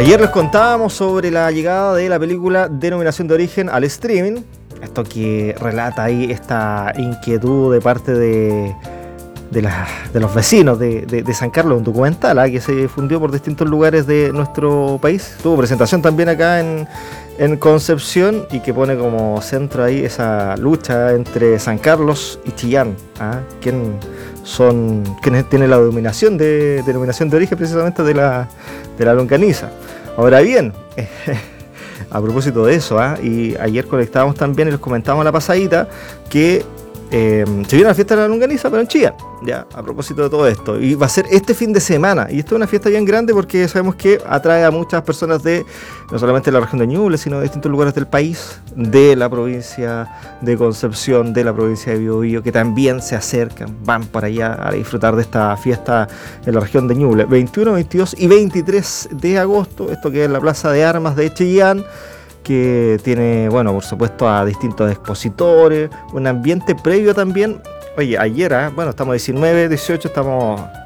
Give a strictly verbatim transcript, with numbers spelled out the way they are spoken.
Ayer les contábamos sobre la llegada de la película Denominación de Origen al streaming. Esto que relata ahí esta inquietud de parte de, de, la, de los vecinos de, de, de San Carlos, un documental ¿eh? que se difundió por distintos lugares de nuestro país. Tuvo presentación también acá en, en Concepción y que pone como centro ahí esa lucha entre San Carlos y Chillán. ¿eh? ¿Quién son, quién tiene la denominación de, denominación de origen precisamente de la, de la longaniza? Ahora bien, eh, a propósito de eso, ¿eh? y ayer conectábamos también y les comentábamos a la pasadita que eh, se viene la fiesta de la longaniza, pero en Chillán, ya, a propósito de todo esto. Y va a ser este fin de semana. Y esto es una fiesta bien grande porque sabemos que atrae a muchas personas de, no solamente de la región de Ñuble, sino de distintos lugares del país, de la provincia de Concepción, de la provincia de Biobío, que también se acercan, van para allá a disfrutar de esta fiesta en la región de Ñuble. veintiuno, veintidós y veintitrés de agosto, esto que es la Plaza de Armas de Chillán, que tiene, bueno, por supuesto a distintos expositores, un ambiente previo también. Oye, ayer, ¿eh? bueno, estamos diecinueve, dieciocho, estamos